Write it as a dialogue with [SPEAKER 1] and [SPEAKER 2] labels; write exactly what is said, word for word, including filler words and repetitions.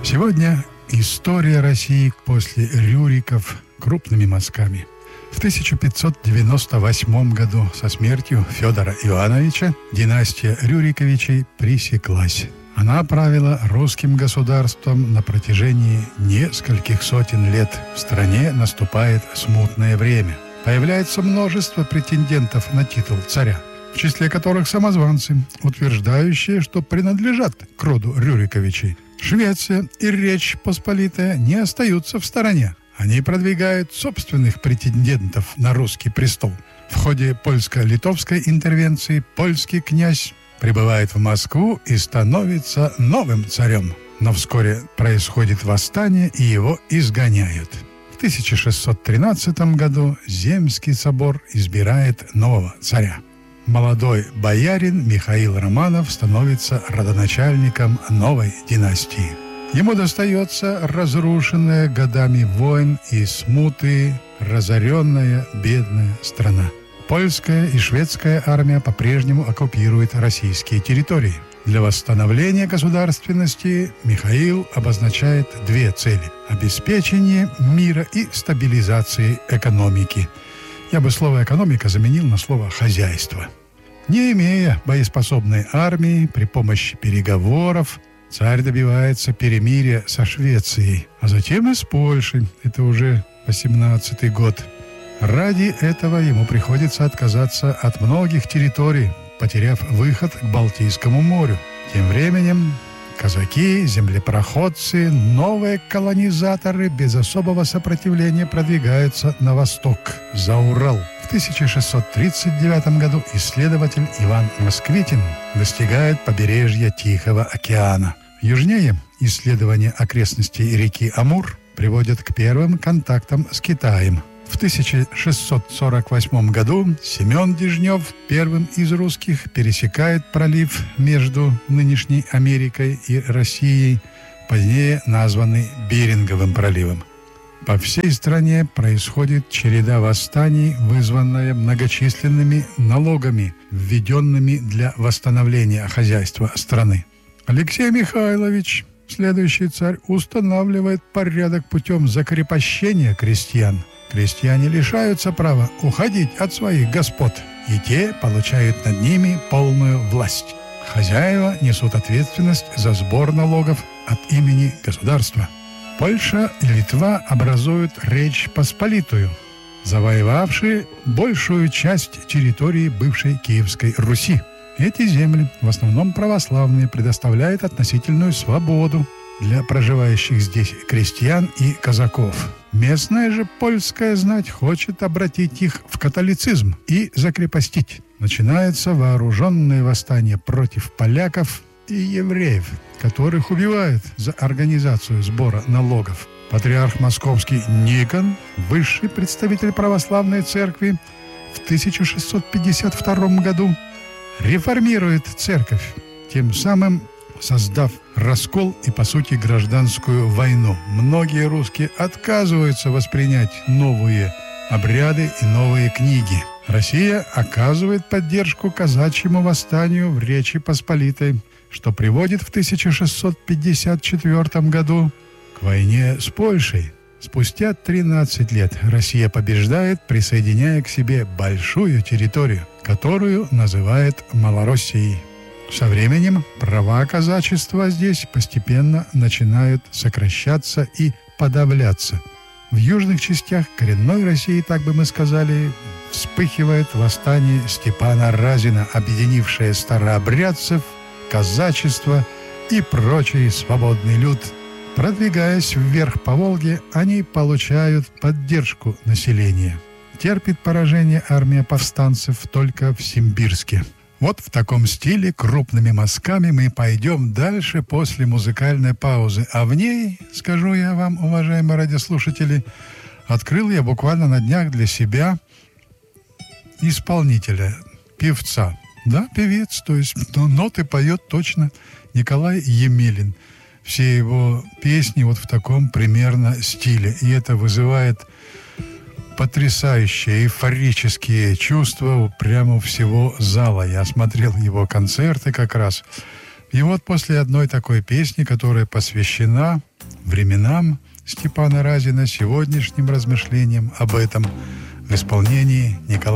[SPEAKER 1] Сегодня история России после Рюриков крупными мазками. В тысяча пятьсот девяносто восьмом году со смертью Федора Иоанновича династия Рюриковичей пресеклась. Она правила русским государством на протяжении нескольких сотен лет. В стране наступает смутное время. Появляется множество претендентов на титул царя, в числе которых самозванцы, утверждающие, что принадлежат к роду Рюриковичей. Швеция и Речь Посполитая не остаются в стороне. Они продвигают собственных претендентов на русский престол. В ходе польско-литовской интервенции польский князь прибывает в Москву и становится новым царем. Но вскоре происходит восстание, и его изгоняют. В тысяча шестьсот тринадцатом году Земский собор избирает нового царя. Молодой боярин Михаил Романов становится родоначальником новой династии. Ему достается разрушенная годами войн и смуты, разоренная бедная страна. Польская и шведская армия по-прежнему оккупируют российские территории. Для восстановления государственности Михаил обозначает две цели – обеспечение мира и стабилизации экономики. Я бы слово «экономика» заменил на слово «хозяйство». Не имея боеспособной армии, при помощи переговоров царь добивается перемирия со Швецией, а затем и с Польшей. Это уже восемнадцатый год. Ради этого ему приходится отказаться от многих территорий, потеряв выход к Балтийскому морю. Тем временем казаки, землепроходцы, новые колонизаторы без особого сопротивления продвигаются на восток, за Урал. В тысяча шестьсот тридцать девятом году исследователь Иван Москвитин достигает побережья Тихого океана. Южнее исследования окрестностей реки Амур приводят к первым контактам с Китаем. В тысяча шестьсот сорок восьмом году Семен Дежнев, первым из русских, пересекает пролив между нынешней Америкой и Россией, позднее названный Беринговым проливом. По всей стране происходит череда восстаний, вызванная многочисленными налогами, введенными для восстановления хозяйства страны. Алексей Михайлович, следующий царь, устанавливает порядок путем закрепощения крестьян. Крестьяне лишаются права уходить от своих господ, и те получают над ними полную власть. Хозяева несут ответственность за сбор налогов от имени государства. Польша и Литва образуют Речь Посполитую, завоевавшие большую часть территории бывшей Киевской Руси. Эти земли, в основном православные, предоставляют относительную свободу для проживающих здесь крестьян и казаков. Местная же польская знать хочет обратить их в католицизм и закрепостить. Начинается вооруженное восстание против поляков и евреев, которых убивают за организацию сбора налогов. Патриарх московский Никон, высший представитель православной церкви, в тысяча шестьсот пятьдесят втором году реформирует церковь, тем самым создав раскол и, по сути, гражданскую войну. Многие русские отказываются воспринять новые обряды и новые книги. Россия оказывает поддержку казачьему восстанию в Речи Посполитой, что приводит в тысяча шестьсот пятьдесят четвёртом году к войне с Польшей. Спустя тринадцать лет Россия побеждает, присоединяя к себе большую территорию, которую называет Малороссией. Со временем права казачества здесь постепенно начинают сокращаться и подавляться. В южных частях коренной России, так бы мы сказали, вспыхивает восстание Степана Разина, объединившее старообрядцев, казачество и прочий свободный люд. Продвигаясь вверх по Волге, они получают поддержку населения. Терпит поражение армия повстанцев только в Симбирске. Вот в таком стиле, крупными мазками, мы пойдем дальше после музыкальной паузы. А в ней, скажу я вам, уважаемые радиослушатели, открыл я буквально на днях для себя исполнителя, певца. Да, певец, то есть ноты поет точно Николай Емелин. Все его песни вот в таком примерно стиле. И это вызывает потрясающие, эйфорические чувства прямо у всего зала. Я смотрел его концерты как раз. И вот после одной такой песни, которая посвящена временам Степана Разина сегодняшним размышлениям об этом в исполнении Николая